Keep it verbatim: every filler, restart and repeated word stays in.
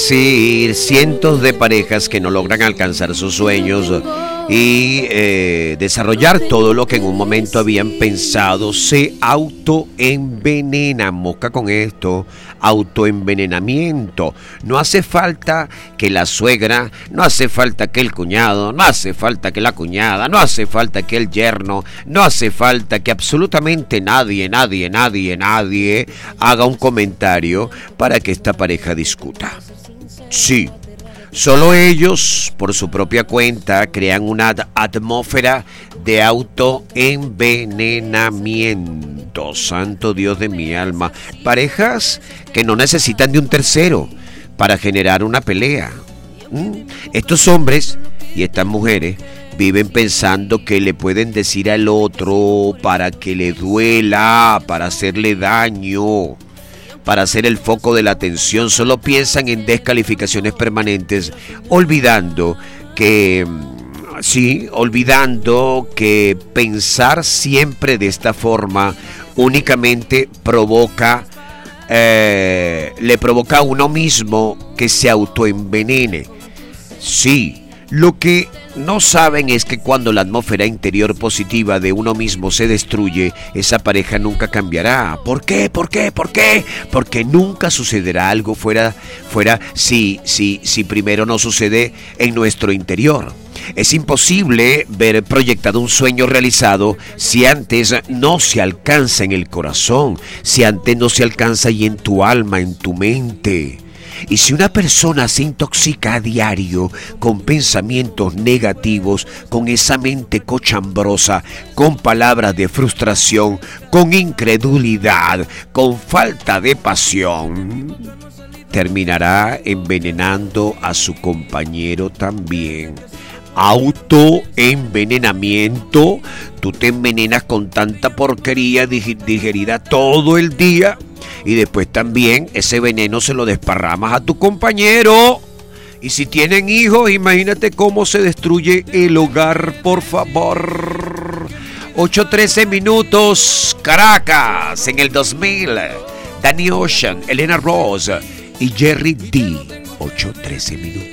decir, cientos de parejas que no logran alcanzar sus sueños y eh, desarrollar todo lo que en un momento habían pensado, se autoenvenenan. Mosca con esto, autoenvenenamiento. No hace falta que la suegra, no hace falta que el cuñado, no hace falta que la cuñada, no hace falta que el yerno, no hace falta que absolutamente nadie, nadie, nadie, nadie haga un comentario para que esta pareja discuta. Sí. Solo ellos, por su propia cuenta, crean una atmósfera de autoenvenenamiento. Santo Dios de mi alma. Parejas que no necesitan de un tercero para generar una pelea. ¿Mm? Estos hombres y estas mujeres viven pensando que le pueden decir al otro para que le duela, para hacerle daño, para ser el foco de la atención. Solo piensan en descalificaciones permanentes, olvidando que, sí, olvidando que pensar siempre de esta forma únicamente provoca, eh, le provoca a uno mismo que se autoenvenene. Sí. Lo que no saben es que cuando la atmósfera interior positiva de uno mismo se destruye, esa pareja nunca cambiará. ¿Por qué? ¿Por qué? ¿Por qué? Porque nunca sucederá algo fuera, fuera si, si, si primero no sucede en nuestro interior. Es imposible ver proyectado un sueño realizado si antes no se alcanza en el corazón, si antes no se alcanza ahí en tu alma, en tu mente. Y si una persona se intoxica a diario con pensamientos negativos, con esa mente cochambrosa, con palabras de frustración, con incredulidad, con falta de pasión, terminará envenenando a su compañero también. Autoenvenenamiento. Tú te envenenas con tanta porquería digerida todo el día y después también ese veneno se lo desparramas a tu compañero. Y si tienen hijos, imagínate cómo se destruye el hogar, por favor. ocho trece minutos, Caracas, en el dos mil. Danny Ocean, Elena Rose y Jerry D. ocho trece minutos.